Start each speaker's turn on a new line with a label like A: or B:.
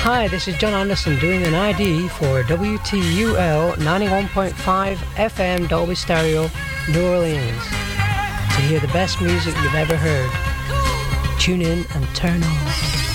A: Hi, this is John Anderson doing an ID for WTUL 91.5 FM Dolby Stereo, New Orleans. To hear the best music you've ever heard, tune in and turn on.